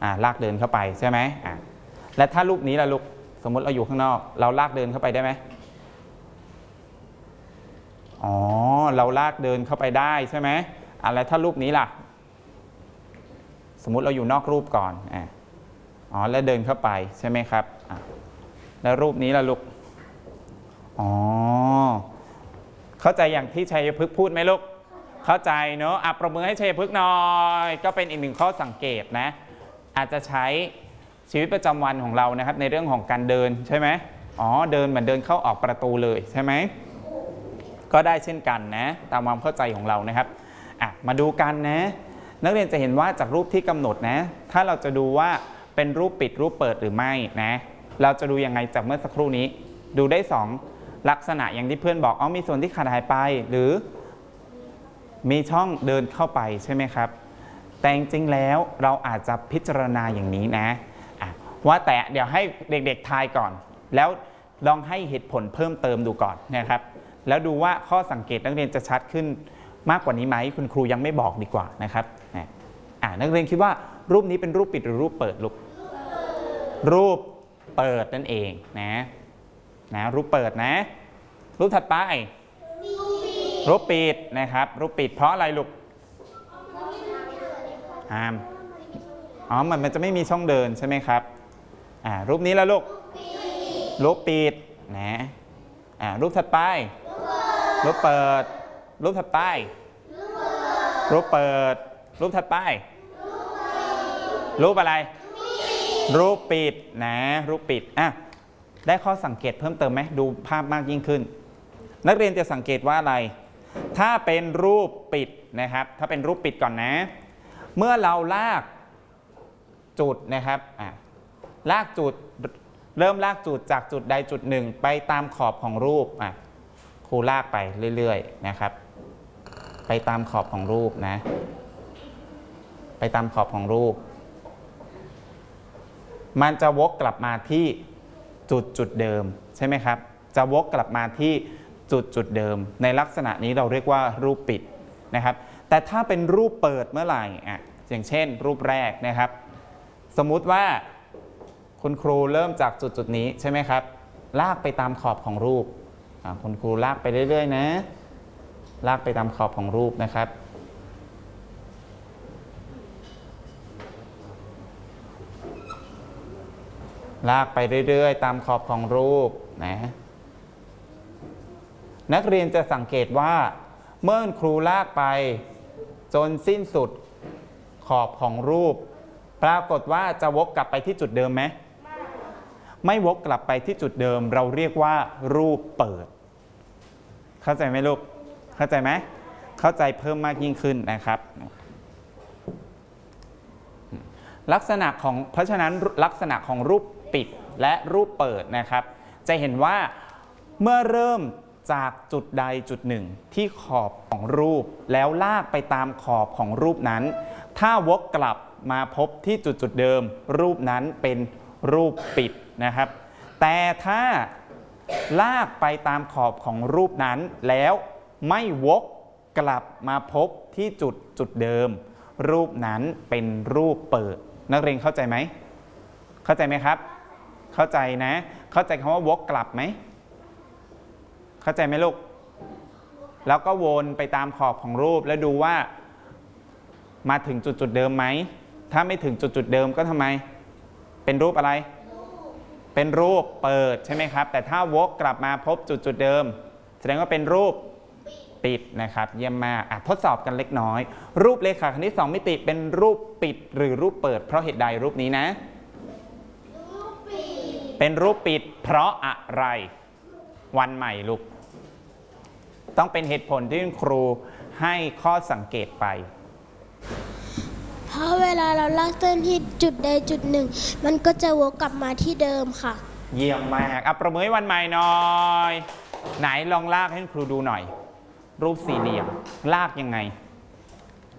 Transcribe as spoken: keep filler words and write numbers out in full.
อ่าลากเดินเข้าไปใช่ไหมอ่าและถ้ารูปนี้ล่ะลูกสมมติเราอยู่ข้างนอกเราลากเดินเข้าไปได้ไหมอ๋อเราลากเดินเข้าไปได้ใช่ไหมอะไรถ้ารูปนี้ล่ะสมมุติเราอยู่นอกรูปก่อนอ่าอ๋อแล้วเดินเข้าไปใช่ไหมครับอ่าแล้วรูปนี้ล่ะลูกอ๋อเข้าใจอย่างที่ชัยพฤกษ์พูดไหมลูกเข้าใจเนอะอ่ะประเมินให้ชัยพฤกษ์หน่อยก็เป็นอีกหนึ่งข้อสังเกตนะอาจจะใช้ชีวิตประจำวันของเรานะครับในเรื่องของการเดินใช่ไหมอ๋อเดินเหมือนเดินเข้าออกประตูเลยใช่ไหมก็ได้เช่นกันนะตามความเข้าใจของเรานะครับอ่ะมาดูกันนะนักเรียนจะเห็นว่าจากรูปที่กำหนดนะถ้าเราจะดูว่าเป็นรูปปิดรูปเปิดหรือไม่นะเราจะดูยังไงจากเมื่อสักครู่นี้ดูได้สองลักษณะอย่างที่เพื่อนบอกอ๋อมีส่วนที่ขาดหายไปหรือมีช่องเดินเข้าไปใช่ไหมครับแต่จริงๆแล้วเราอาจจะพิจารณาอย่างนี้นะว่าแต่เดี๋ยวให้เด็กๆทายก่อนแล้วลองให้เหตุผลเพิ่มเติมดูก่อนนะครับแล้วดูว่าข้อสังเกตนักเรียนจะชัดขึ้นมากกว่านี้ไหมคุณครูยังไม่บอกดีกว่านะครับอ่านักเรียนคิดว่ารูปนี้เป็นรูปปิดหรือรูปเปิดลูกรูปเปิดนั่นเองนะนะรูปเปิดนะรูปถัดไปรูปปิดนะครับรูปปิดเพราะอะไรลูกอ่าอ๋อมันมันจะไม่มีช่องเดินใช่ไหมครับอ่ารูปนี้แล้วลูกรูปปิดนะอ่ารูปถัดไปรูปเปิดรูปถัดไปรูปเปิดรูปถัดไปรูปอะไรรูปปิดนะรูปปิดอ่ะได้ข้อสังเกตเพิ่มเติมไหมดูภาพมากยิ่งขึ้นนักเรียนจะสังเกตว่าอะไรถ้าเป็นรูปปิดนะครับถ้าเป็นรูปปิดก่อนนะเมื่อเราลากจุดนะครับอ่ะลากจุดเริ่มลากจุดจากจุดใดจุดหนึ่งไปตามขอบของรูปอ่ะครูลากไปเรื่อยๆนะครับไปตามขอบของรูปนะไปตามขอบของรูปมันจะวกกลับมาที่จุดจุดเดิมใช่ไหมครับจะวกกลับมาที่จุดจุดเดิมในลักษณะนี้เราเรียกว่ารูปปิดนะครับแต่ถ้าเป็นรูปเปิดเมื่อไหร่อ่ะอย่างเช่นรูปแรกนะครับสมมุติว่าคุณครูเริ่มจากจุดจุดนี้ใช่ไหมครับลากไปตามขอบของรูปคุณครูลากไปเรื่อยๆนะลากไปตามขอบของรูปนะครับลากไปเรื่อยๆตามขอบของรูปนะนักเรียนจะสังเกตว่าเมื่อครูลากไปจนสิ้นสุดขอบของรูปปรากฏว่าจะวกกลับไปที่จุดเดิมไหมไม่วกกลับไปที่จุดเดิมเราเรียกว่ารูปเปิดเข้าใจไหมลูกเข้าใจไหมเข้าใจเพิ่มมากยิ่งขึ้นนะครับลักษณะของเพราะฉะนั้นลักษณะของรูปปิดและรูปเปิดนะครับจะเห็นว่าเมื่อเริ่มจากจุดใดจุดหนึ่งที่ขอบของรูปแล้วลากไปตามขอบของรูปนั้นถ้าวกกลับมาพบที่จุดจุดเดิมรูปนั้นเป็นรูปปิดนะครับแต่ถ้าลากไปตามขอบของรูปนั้นแล้วไม่วกกลับมาพบที่จุดจุดเดิมรูปนั้นเป็นรูปเปิดนักเรียนเข้าใจไหมเข้าใจไหมครับเข้าใจนะเข้าใจคำว่าวกกลับไหมเข้าใจไหมลูกแล้วก็วนไปตามขอบของรูปแล้วดูว่ามาถึงจุดจุดเดิมไหมถ้าไม่ถึงจุดจุดเดิมก็ทำไมเป็นรูปอะไรเป็นรูปเปิดใช่ไหมครับแต่ถ้าวกกลับมาพบจุดจุดเดิมแสดงว่าเป็นรูปปิดนะครับเยี่ยมมากทดสอบกันเล็กน้อยรูปเลขาคณิตสองมิติเป็นรูปปิดหรือรูปเปิดเพราะเหตุใดรูปนี้นะเป็นรูปปิดเพราะอะไรวันใหม่ลูกต้องเป็นเหตุผลที่คุณครูให้ข้อสังเกตไปเพราะเวลาเราลากเส้นที่จุดใดจุดหนึ่งมันก็จะวกกลับมาที่เดิมค่ะเยี่ยมมากอ่ะประเมินวันใหม่หน่อยไหนลองลากให้ครูดูหน่อยรูปสี่เหลี่ยมลากยังไง